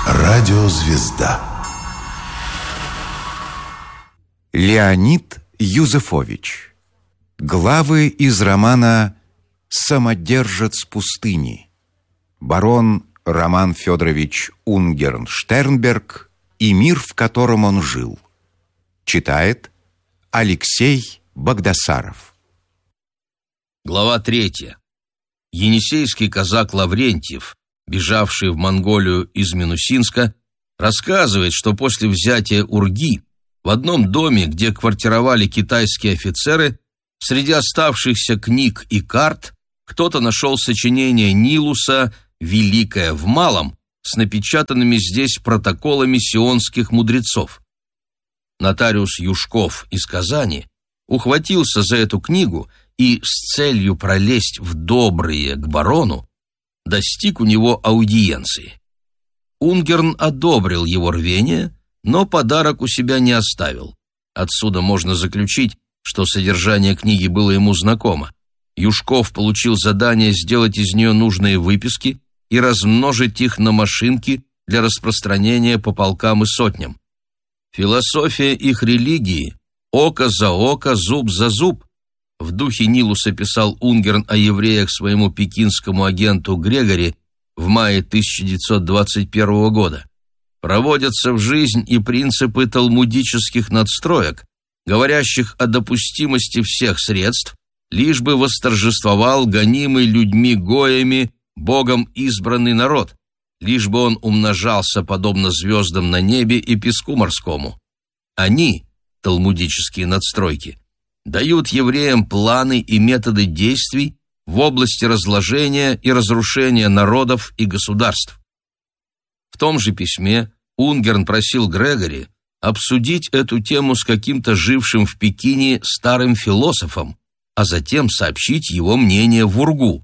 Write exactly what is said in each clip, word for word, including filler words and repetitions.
Радиозвезда. Леонид Юзефович. Главы из романа «Самодержец пустыни». Барон Роман Федорович Унгерн-Штернберг и мир, в котором он жил. Читает Алексей Багдасаров. Глава третья. Енисейский казак Лаврентьев, бежавший в Монголию из Минусинска, рассказывает, что после взятия Урги в одном доме, где квартировали китайские офицеры, среди оставшихся книг и карт кто-то нашел сочинение Нилуса «Великое в малом» с напечатанными здесь протоколами сионских мудрецов. Нотариус Юшков из Казани ухватился за эту книгу и с целью пролезть в добрые к барону достиг у него аудиенции. Унгерн одобрил его рвение, но подарок у себя не оставил. Отсюда можно заключить, что содержание книги было ему знакомо. Юшков получил задание сделать из нее нужные выписки и размножить их на машинки для распространения по полкам и сотням. Философия их религии – око за око, зуб за зуб. В духе Нилуса писал Унгерн о евреях своему пекинскому агенту Грегори в мае тысяча девятьсот двадцать первого года. Проводятся в жизнь и принципы талмудических надстроек, говорящих о допустимости всех средств, лишь бы восторжествовал гонимый людьми-гоями, Богом избранный народ, лишь бы он умножался подобно звездам на небе и песку морскому. Они, талмудические надстройки, дают евреям планы и методы действий в области разложения и разрушения народов и государств. В том же письме Унгерн просил Грегори обсудить эту тему с каким-то жившим в Пекине старым философом, а затем сообщить его мнение в Ургу.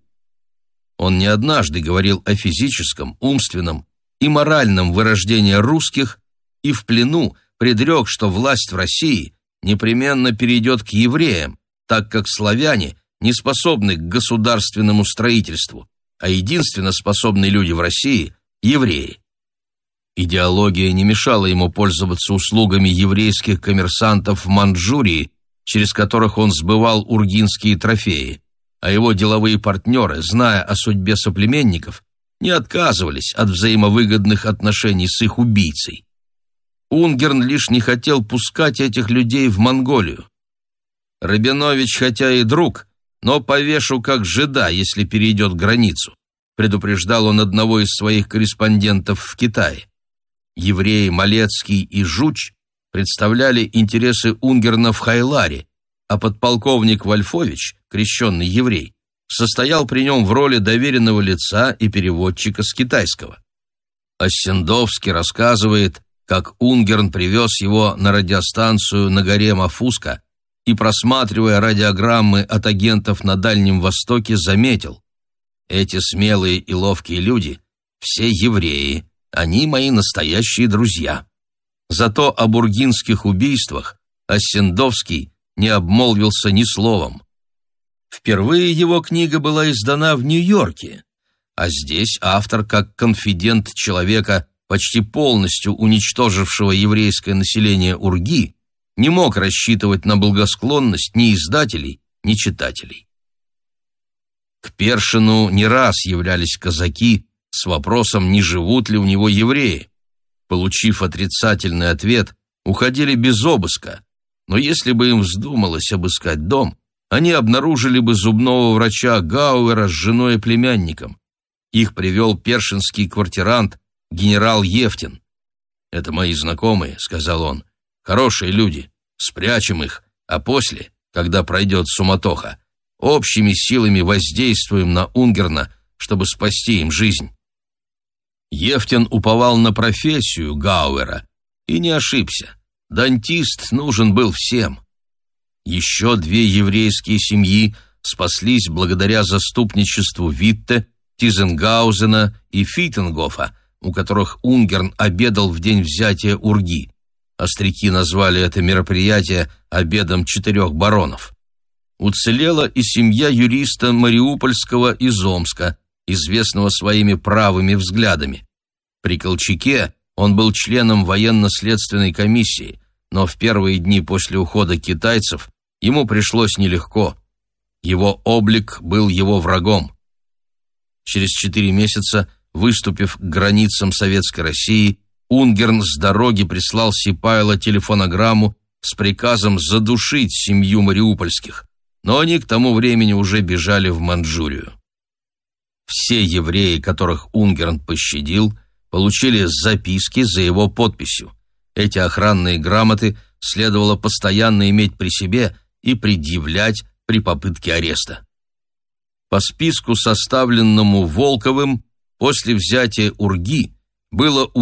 Он не однажды говорил о физическом, умственном и моральном вырождении русских и в плену предрек, что власть в России непременно перейдет к евреям, так как славяне не способны к государственному строительству, а единственно способные люди в России – евреи. Идеология не мешала ему пользоваться услугами еврейских коммерсантов в Манчжурии, через которых он сбывал ургинские трофеи, а его деловые партнеры, зная о судьбе соплеменников, не отказывались от взаимовыгодных отношений с их убийцей. Унгерн лишь не хотел пускать этих людей в Монголию. «Рабинович хотя и друг, но повешу как жида, если перейдет границу», предупреждал он одного из своих корреспондентов в Китае. Евреи Малецкий и Жуч представляли интересы Унгерна в Хайларе, а подполковник Вольфович, крещенный еврей, состоял при нем в роли доверенного лица и переводчика с китайского. Оссендовский рассказывает, как Унгерн привез его на радиостанцию на горе Мафуска и, просматривая радиограммы от агентов на Дальнем Востоке, заметил: «Эти смелые и ловкие люди – все евреи, они мои настоящие друзья». Зато о бургинских убийствах Оссендовский не обмолвился ни словом. Впервые его книга была издана в Нью-Йорке, а здесь автор, как конфидент человека, почти полностью уничтожившего еврейское население Урги, не мог рассчитывать на благосклонность ни издателей, ни читателей. К Першину не раз являлись казаки с вопросом, не живут ли у него евреи. Получив отрицательный ответ, уходили без обыска, но если бы им вздумалось обыскать дом, они обнаружили бы зубного врача Гауэра с женой и племянником. Их привел першинский квартирант генерал Евтин. «Это мои знакомые», — сказал он, — «хорошие люди, спрячем их, а после, когда пройдет суматоха, общими силами воздействуем на Унгерна, чтобы спасти им жизнь». Евтин уповал на профессию Гауэра и не ошибся. Дантист нужен был всем. Еще две еврейские семьи спаслись благодаря заступничеству Витте, Тизенгаузена и Фитенгофа, у которых Унгерн обедал в день взятия Урги. Остряки назвали это мероприятие обедом четырех баронов. Уцелела и семья юриста Мариупольского из Омска, известного своими правыми взглядами. При Колчаке он был членом военно-следственной комиссии, но в первые дни после ухода китайцев ему пришлось нелегко. Его облик был его врагом. Через четыре месяца, выступив к границам Советской России, Унгерн с дороги прислал Сипайло телефонограмму с приказом задушить семью мариупольских, но они к тому времени уже бежали в Манчжурию. Все евреи, которых Унгерн пощадил, получили записки за его подписью. Эти охранные грамоты следовало постоянно иметь при себе и предъявлять при попытке ареста. По списку, составленному Волковым, после взятия Урги было